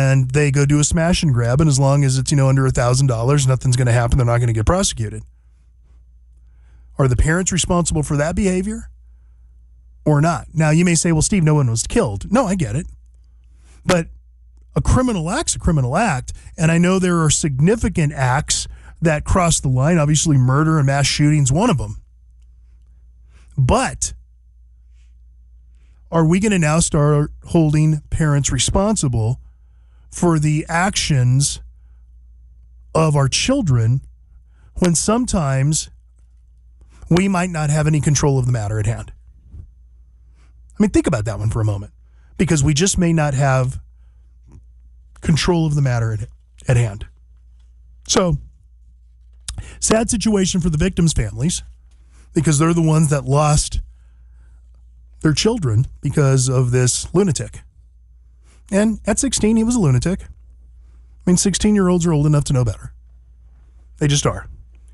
and they go do a smash and grab, and as long as it's, under $1,000, nothing's going to happen. They're not going to get prosecuted. Are the parents responsible for that behavior or not? Now, you may say, well, Steve, no one was killed. No, I get it. But a criminal act's a criminal act, and I know there are significant acts that cross the line. Obviously, murder and mass shooting's one of them. But are we going to now start holding parents responsible for the actions of our children when sometimes we might not have any control of the matter at hand? I mean, think about that one for a moment, because we just may not have control of the matter at hand. So, sad situation for the victims' families, because they're the ones that lost their children because of this lunatic. And at 16, he was a lunatic. I mean, 16-year-olds are old enough to know better. They just are.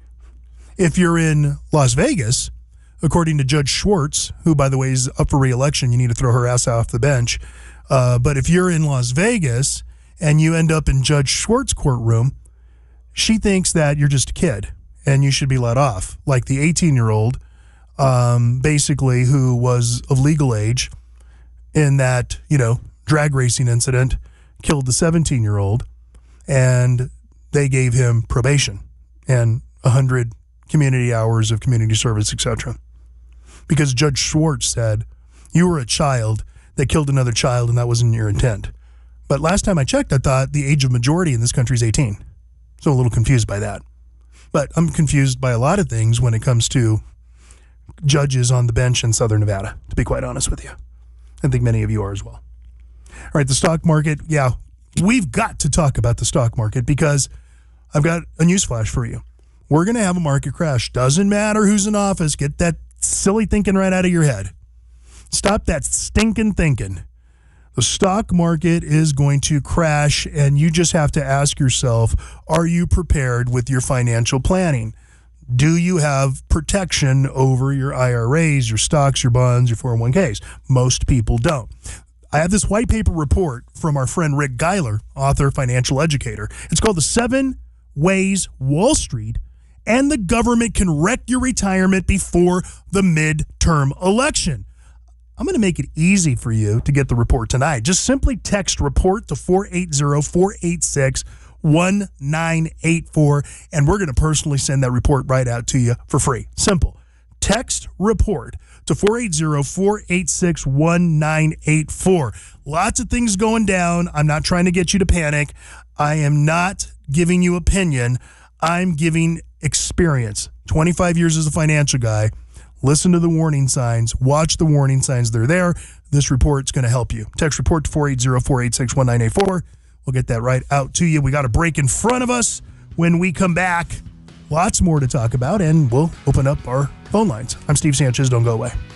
If you're in Las Vegas, according to Judge Schwartz, who, by the way, is up for re-election, you need to throw her ass off the bench. But if you're in Las Vegas and you end up in Judge Schwartz's courtroom, she thinks that you're just a kid and you should be let off, like the 18-year-old, basically, who was of legal age in that, drag racing incident, killed the 17-year-old, and they gave him probation and 100 community hours of community service, etc. Because Judge Schwartz said, you were a child that killed another child and that wasn't your intent. But last time I checked, I thought the age of majority in this country is 18. So I'm a little confused by that. But I'm confused by a lot of things when it comes to judges on the bench in Southern Nevada, to be quite honest with you. I think many of you are as well. All right, the stock market. Yeah, we've got to talk about the stock market because I've got a newsflash for you. We're going to have a market crash. Doesn't matter who's in office. Get that silly thinking right out of your head. Stop that stinking thinking. The stock market is going to crash, and you just have to ask yourself, are you prepared with your financial planning? Do you have protection over your IRAs, your stocks, your bonds, your 401ks? Most people don't. I have this white paper report from our friend Rick Geiler, author, financial educator. It's called The 7 Ways Wall Street and the Government Can Wreck Your Retirement Before the Midterm Election. I'm going to make it easy for you to get the report tonight. Just simply text report to 480-486-1984, and we're going to personally send that report right out to you for free. Simple. Text report to 480-486-1984. Lots of things going down. I'm not trying to get you to panic. I am not giving you opinion. I'm giving experience. 25 years as a financial guy. Listen to the warning signs. Watch the warning signs. They're there. This report's going to help you. Text report to 480-486-1984. We'll get that right out to you. We got a break in front of us. When we come back, lots more to talk about, and we'll open up our phone lines. I'm Steve Sanchez. Don't go away.